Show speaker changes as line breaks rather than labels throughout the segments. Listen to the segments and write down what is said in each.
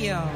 Radio.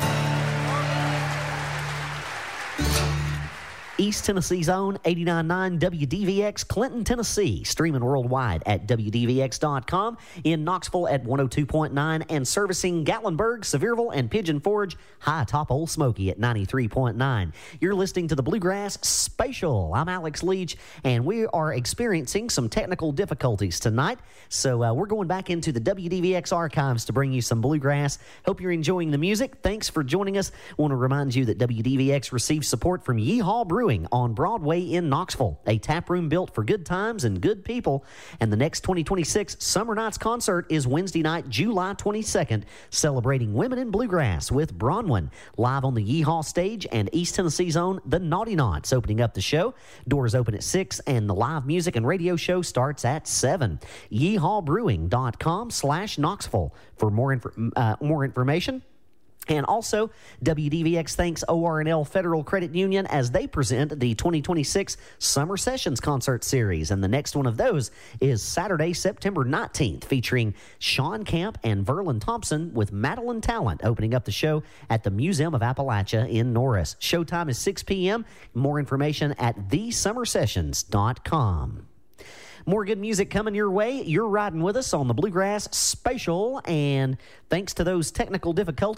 East Tennessee's own 89.9 WDVX, Clinton, Tennessee, streaming worldwide at WDVX.com, in Knoxville at 102.9, and servicing Gatlinburg, Sevierville, and Pigeon Forge, high atop Old Smoky at 93.9. You're listening to the Bluegrass Spatial. I'm Alex Leach, and we are experiencing some technical difficulties tonight, so we're going back into the WDVX archives to bring you some bluegrass. Hope you're enjoying the music. Thanks for joining us. I want to remind you that WDVX receives support from Yeehaw Brewing on Broadway in Knoxville, a tap room built for good times and good people. And the next 2026 Summer Nights concert is Wednesday night, July 22nd, celebrating women in bluegrass with Bronwyn, live on the Yeehaw stage, and East Tennessee's own The Naughty Knots opening up the show. Doors open at 6, and the live music and radio show starts at 7. YeehawBrewing.com/Knoxville for more information. And also, WDVX thanks ORNL Federal Credit Union as they present the 2026 Summer Sessions Concert Series. And the next one of those is Saturday, September 19th, featuring Sean Camp and Verlin Thompson with Madeline Talent opening up the show at the Museum of Appalachia in Norris. Showtime is 6 p.m. More information at thesummersessions.com. More good music coming your way. You're riding with us on the Bluegrass Spatial, and thanks to those technical difficulties,